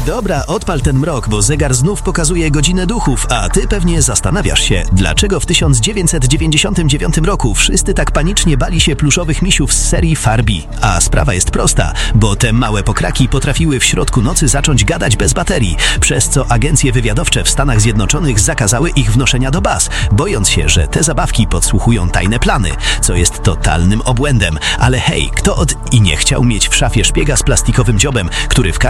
Dobra, odpal ten mrok, bo zegar znów pokazuje godzinę duchów, a ty pewnie zastanawiasz się, dlaczego w 1999 roku wszyscy tak panicznie bali się pluszowych misiów z serii Farbie. A sprawa jest prosta, bo te małe pokraki potrafiły w środku nocy zacząć gadać bez baterii, przez co agencje wywiadowcze w Stanach Zjednoczonych zakazały ich wnoszenia do baz, bojąc się, że te zabawki podsłuchują tajne plany, co jest totalnym obłędem. Ale hej, kto od i nie chciał mieć w szafie szpiega z plastikowym dziobem, który w